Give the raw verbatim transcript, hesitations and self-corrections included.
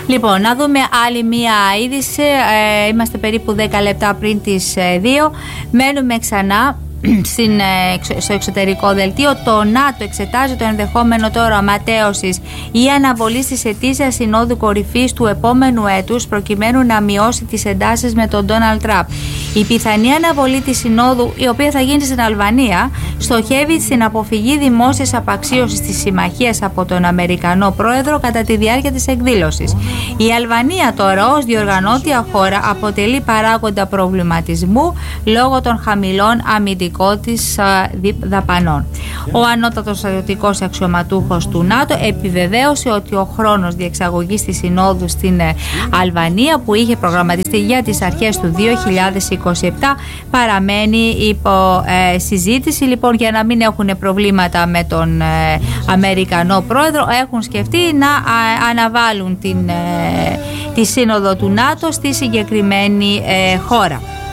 Λοιπόν, να δούμε άλλη μία είδηση. Ε, είμαστε περίπου δέκα λεπτά πριν τις δύο. Μένουμε ξανά στην, στο εξωτερικό δελτίο. Το ΝΑΤΟ εξετάζει το ενδεχόμενο τώρα ματέωσης ή αναβολής της ετήσιας συνόδου κορυφής του επόμενου έτους προκειμένου να μειώσει τις εντάσεις με τον Ντόναλντ Τραμπ. Η πιθανή αναβολή της συνόδου, η οποία θα γίνει στην Αλβανία, στοχεύει στην αποφυγή δημόσιας απαξίωσης της συμμαχίας από τον Αμερικανό πρόεδρο κατά τη διάρκεια της εκδήλωσης. Η Αλβανία τώρα ως διοργανώτια χώρα αποτελεί παράγοντα προβληματισμού λόγω των χαμηλών αμυντικών της δαπανών. Ο ανώτατος στρατιωτικός αξιωματούχος του ΝΑΤΟ επιβεβαίωσε ότι ο χρόνος διεξαγωγής της συνόδου στην Αλβανία, που είχε προγραμματιστεί για τις αρχές του δύο χιλιάδες είκοσι επτά, παραμένει υπό ε, συζήτηση. Λοιπόν, για να μην έχουν προβλήματα με τον ε, Αμερικανό πρόεδρο, έχουν σκεφτεί να α, αναβάλουν την, ε, τη σύνοδο του ΝΑΤΟ στη συγκεκριμένη ε, χώρα.